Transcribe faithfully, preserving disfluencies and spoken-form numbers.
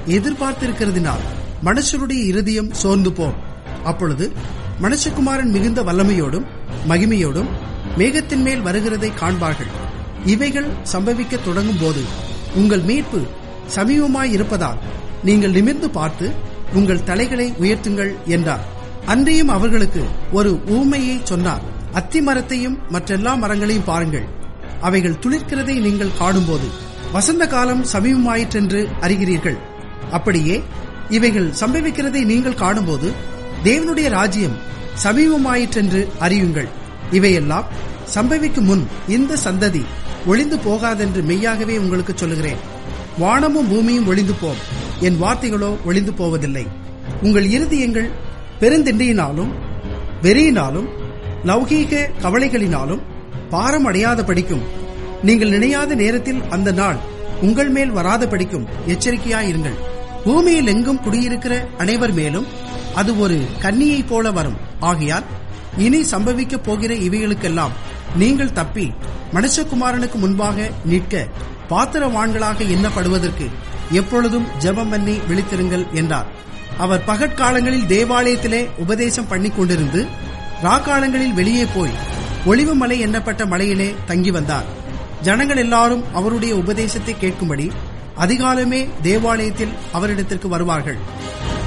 எதிர்பார்த்திருக்கிறதினால் மனுஷருடைய இருதயம் சோர்ந்து போம். அப்பொழுது மனுஷகுமாரன் மிகுந்த வல்லமையோடும் மகிமையோடும் மேகத்தின் மேல் வருகிறதை காண்பார்கள். இவைகள் சம்பவிக்க தொடங்கும் போது உங்கள் மீட்பு சமீபமாயிருப்பதால் நீங்கள் நிமிர்ந்து பார்த்து உங்கள் தலைகளை உயர்த்துங்கள் என்றார். அன்றையும் அவர்களுக்கு ஒரு ஊமையை சொன்னார். அத்தி மரத்தையும் மற்றெல்லா மரங்களையும் பாருங்கள், அவைகள் துளிர்க்கிறதை நீங்கள் காணும்போது வசந்த காலம் சமீபமாயிற்றென்று அறிகிறீர்கள். அப்படியே இவைகள் சம்பவிக்கிறதை நீங்கள் காணும்போது தேவனுடைய ராஜ்யம் சமீபமாயிற்றென்று அறியுங்கள். இவையெல்லாம் சம்பவிக்கும் முன் இந்த சந்ததி ஒளிந்து போகாதென்று மெய்யாகவே உங்களுக்கு சொல்லுகிறேன். வானமும் பூமியும் ஒளிந்து போம், என் வார்த்தைகளோ ஒளிந்து போவதில்லை. உங்கள் இருதயங்கள் பெருந்திண்டியினாலும் வெறியினாலும் லௌகீக கவலைகளினாலும் பாரம் அடையாத படிக்கும். நீங்கள் நினையாத நேரத்தில் அந்த நாள் உங்கள் மேல் வராத படிக்கும் எச்சரிக்கையாயிருங்கள். பூமியில் எங்கும் குடியிருக்கிற அனைவர் மேலும் அது ஒரு கன்னியைப் போல வரும். ஆகையால் இனி சம்பவிக்க போகிற இவைகளுக்கெல்லாம் நீங்கள் தப்பி மனுஷகுமாரனுக்கு முன்பாக நிற்க பாத்திரவான்களாக எண்ணப்படுவதற்கு எப்பொழுதும் ஜெபம் பண்ணி விழித்திருங்கள் என்றார். அவர் பகற்காலங்களில் தேவாலயத்திலே உபதேசம் பண்ணி கொண்டிருந்து ராக்காலங்களில் வெளியே போய் ஒளிவு மலை எண்ணப்பட்ட மலையிலே தங்கி வந்தார். ஜனங்கள் எல்லாரும் அவருடைய உபதேசத்தை கேட்கும்படி அதிகாலமே தேவாலயத்தில் அவரிடத்திற்கு வருவார்கள்.